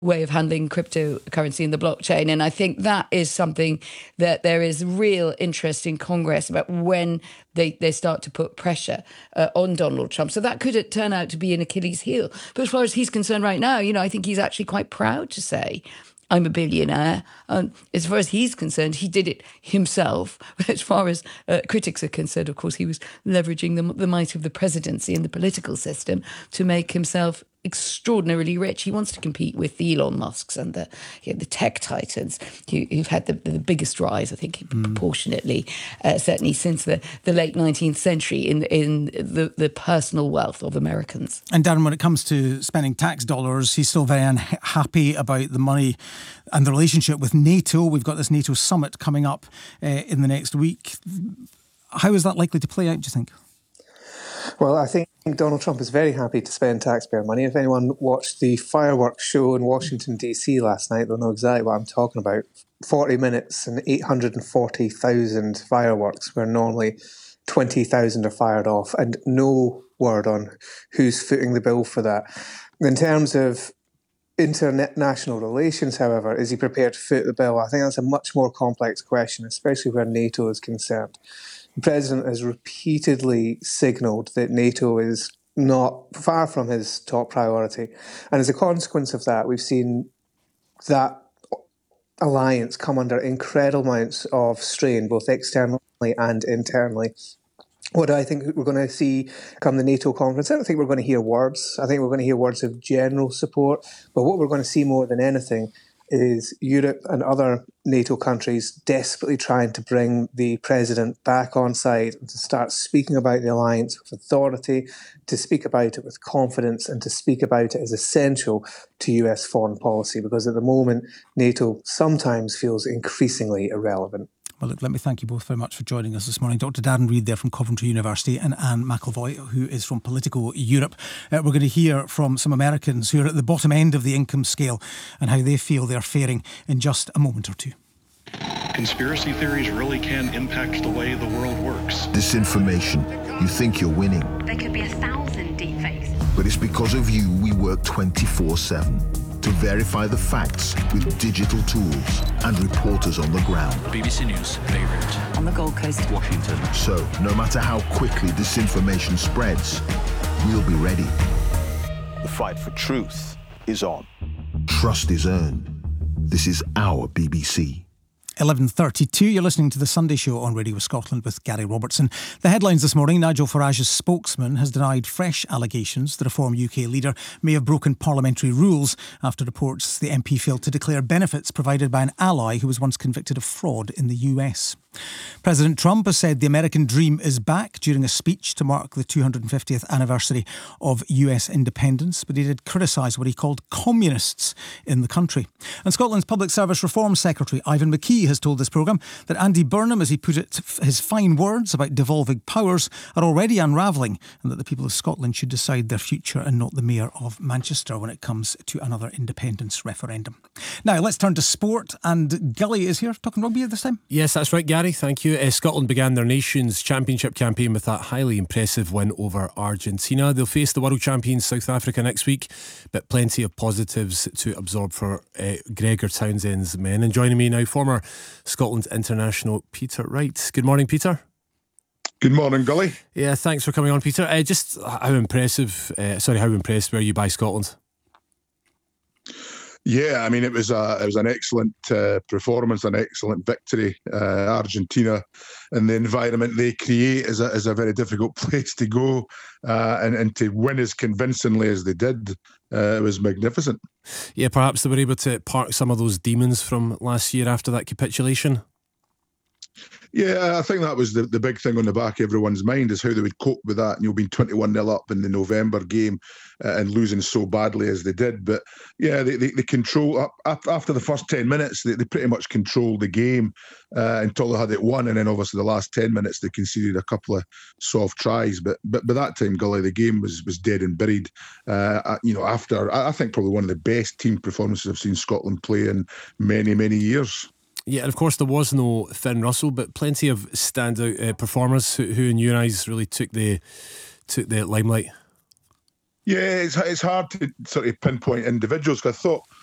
way of handling cryptocurrency in the blockchain. And I think that is something that there is real interest in Congress about when they start to put pressure on Donald Trump. So that could turn out to be an Achilles heel. But as far as he's concerned right now, I think he's actually quite proud to say, I'm a billionaire. As far as he's concerned, he did it himself. But as far as critics are concerned, of course, he was leveraging the might of the presidency and the political system to make himself extraordinarily rich. He wants to compete with the Elon Musks and the tech titans who've had the biggest rise, I think, proportionately, certainly since the late 19th century in the personal wealth of Americans. And Darren, when it comes to spending tax dollars, he's still very unhappy about the money and the relationship with NATO. We've got this NATO summit coming up in the next week. How is that likely to play out, do you think? Well, I think Donald Trump is very happy to spend taxpayer money. If anyone watched the fireworks show in Washington, D.C. last night, they'll know exactly what I'm talking about. 40 minutes and 840,000 fireworks, where normally 20,000 are fired off, and no word on who's footing the bill for that. In terms of international relations, however, is he prepared to foot the bill? I think that's a much more complex question, especially where NATO is concerned. The president has repeatedly signalled that NATO is not far from his top priority. And as a consequence of that, we've seen that alliance come under incredible amounts of strain, both externally and internally. What do I think we're going to see come the NATO conference? I don't think we're going to hear words. I think we're going to hear words of general support. But what we're going to see more than anything is Europe and other NATO countries desperately trying to bring the president back on side and to start speaking about the alliance with authority, to speak about it with confidence, and to speak about it as essential to US foreign policy, because at the moment, NATO sometimes feels increasingly irrelevant. Well, look, let me thank you both very much for joining us this morning. Dr. Darren Reid there from Coventry University and Anne McElvoy, who is from Politico Europe. We're going to hear from some Americans who are at the bottom end of the income scale and how they feel they're faring in just a moment or two. Conspiracy theories really can impact the way the world works. Disinformation. You think you're winning. There could be 1,000 deepfakes. But it's because of you we work 24/7. To verify the facts with digital tools and reporters on the ground. BBC News, Beirut. On the Gold Coast, Washington. So, no matter how quickly disinformation spreads, we'll be ready. The fight for truth is on. Trust is earned. This is our BBC. 11:32, you're listening to The Sunday Show on Radio Scotland with Gary Robertson. The headlines this morning: Nigel Farage's spokesman has denied fresh allegations the Reform UK leader may have broken parliamentary rules after reports the MP failed to declare benefits provided by an ally who was once convicted of fraud in the US. President Trump has said the American dream is back during a speech to mark the 250th anniversary of US independence, but he did criticise what he called communists in the country. And Scotland's Public Service Reform Secretary Ivan McKee has told this programme that Andy Burnham, as he put it, his fine words about devolving powers are already unravelling, and that the people of Scotland should decide their future and not the Mayor of Manchester when it comes to another independence referendum. Now let's turn to sport, and Gully is here talking rugby this time. Yes, that's right, Gary, thank you. Scotland began their Nations Championship campaign with that highly impressive win over Argentina. They'll face the world champions South Africa next week, but plenty of positives to absorb for Gregor Townsend's men. And joining me now, former Scotland international Peter Wright. Good morning, Peter. Good morning, Gully. Yeah, thanks for coming on, Peter. Just how impressed were you by Scotland? Yeah, I mean, it was an excellent performance, an excellent victory. Argentina and the environment they create is a very difficult place to go, and to win as convincingly as they did, it was magnificent. Yeah, perhaps they were able to park some of those demons from last year after that capitulation. Yeah, I think that was the big thing on the back of everyone's mind, is how they would cope with that. Being 21-0 up in the November game and losing so badly as they did. But yeah, they control after the first 10 minutes. They pretty much controlled the game until they had it won, and then obviously the last 10 minutes they conceded a couple of soft tries. But by that time, Gully, the game was dead and buried. After I think probably one of the best team performances I've seen Scotland play in many years. Yeah, and of course there was no Finn Russell, but plenty of standout performers who in your eyes really took the limelight. Yeah, it's hard to sort of pinpoint individuals, because I thought